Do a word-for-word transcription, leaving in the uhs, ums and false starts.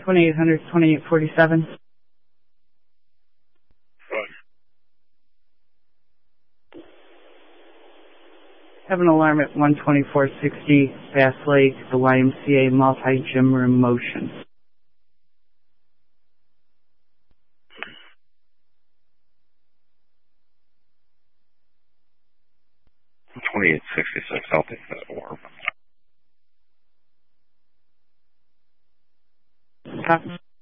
twenty-eight hundred, twenty-eight forty-seven. Have an alarm at one twenty-four sixty Bass Lake, the Y M C A multi-gym room motion. twenty-eight sixty-six, I'll take that alarm. Copy.